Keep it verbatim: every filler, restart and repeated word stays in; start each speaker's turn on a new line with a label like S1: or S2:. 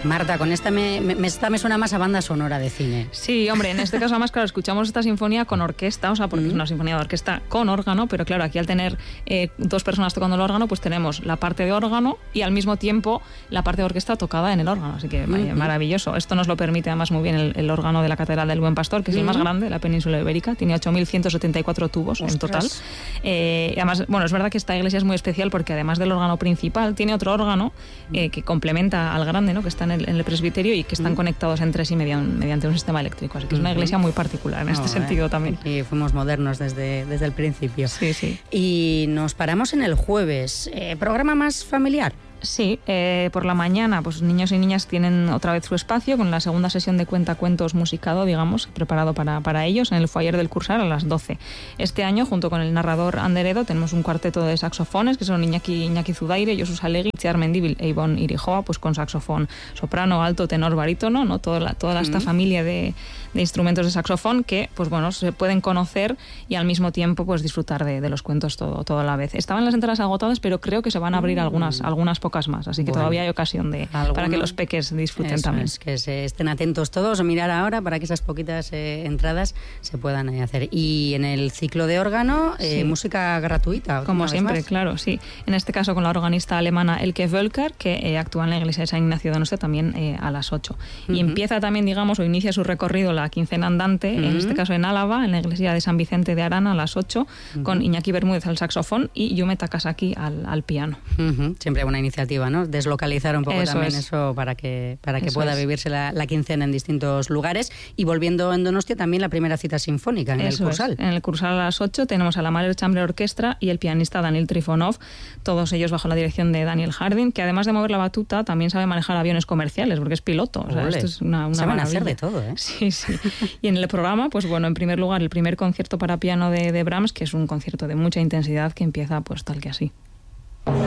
S1: Marta, con esta me, me, esta me suena más a banda sonora de cine.
S2: Sí, hombre, en este caso además, claro, escuchamos esta sinfonía con orquesta, o sea, porque mm. es una sinfonía de orquesta con órgano, pero claro, aquí al tener eh, dos personas tocando el órgano, pues tenemos la parte de órgano y al mismo tiempo la parte de orquesta tocada en el órgano, así que mm-hmm. maravilloso. Esto nos lo permite además muy bien el, el órgano de la Catedral del Buen Pastor, que es mm-hmm. el más grande de la península ibérica, tiene ocho mil ciento setenta y cuatro tubos Ostras. en total. Eh, además, bueno, es verdad que esta iglesia es muy especial porque además del órgano principal, tiene otro órgano eh, que complementa al grande, ¿no?, que está en el, en el presbiterio y que están mm. conectados entre sí mediante, mediante un sistema eléctrico. Así que es una iglesia muy particular en este oh, sentido eh. también.
S1: Y fuimos modernos desde, desde el principio.
S2: Sí, sí.
S1: Y nos paramos en el jueves. Eh, ¿Programa más familiar?
S2: Sí, eh, por la mañana pues niños y niñas tienen otra vez su espacio con la segunda sesión de cuentacuentos musicado, digamos, preparado para, para ellos en el foyer del Cursal a las doce. Este año, junto con el narrador Ander Edo, tenemos un cuarteto de saxofones que son Iñaki, Iñaki Zudaire, Josu Salegui, Itziar Mendíbil e Ivonne Irijoa, pues con saxofón soprano, alto, tenor, barítono, ¿no? Toda, la, toda esta mm. familia de, de instrumentos de saxofón que, pues bueno, se pueden conocer y al mismo tiempo pues disfrutar de, de los cuentos todo, todo a la vez. Estaban las entradas agotadas, pero creo que se van a abrir mm. algunas, algunas pocas más, así que bueno, todavía hay ocasión de ¿alguno? Para que los peques disfruten
S1: Eso
S2: también.
S1: Es, que se estén atentos todos a mirar ahora para que esas poquitas eh, entradas se puedan eh, hacer. Y en el ciclo de órgano, eh, sí. música gratuita.
S2: Como siempre, más. Claro, sí. En este caso con la organista alemana Elke Völker, que eh, actúa en la iglesia de San Ignacio de Donostia también eh, a las ocho. Uh-huh. Y empieza también, digamos, o inicia su recorrido la quincena andante, uh-huh. en este caso en Álava, en la iglesia de San Vicente de Arana a las ocho, uh-huh. con Iñaki Bermúdez al saxofón y Yume Takasaki al, al piano.
S1: Uh-huh. Siempre una iniciativa, ¿no? Deslocalizar un poco eso también es. eso para que para que eso pueda es. vivirse la, la quincena en distintos lugares. Y volviendo en Donostia, también la primera cita sinfónica en eso el Cursal.
S2: Es. En el Cursal a las ocho tenemos a la Mahler Chamber Orchestra y el pianista Daniel Trifonov, todos ellos bajo la dirección de Daniel Harding, que además de mover la batuta también sabe manejar aviones comerciales porque es piloto. O sea, esto es una, una
S1: Saben
S2: maravilla.
S1: hacer de todo, ¿eh?
S2: Sí, sí. Y en el programa, pues bueno, en primer lugar el primer concierto para piano de, de Brahms, que es un concierto de mucha intensidad que empieza pues tal que así.